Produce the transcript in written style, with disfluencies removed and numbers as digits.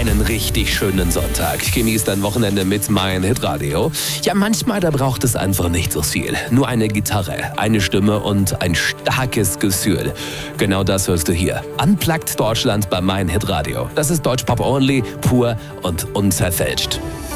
einen richtig schönen Sonntag. Genießt dein Wochenende mit mein Hitradio. Ja, manchmal, da braucht es einfach nicht so viel. Nur eine Gitarre, eine Stimme und ein starkes Gefühl. Genau das hörst du hier. Unplugged Deutschland bei mein Hitradio. Das ist Deutschpop only, pur und unverfälscht.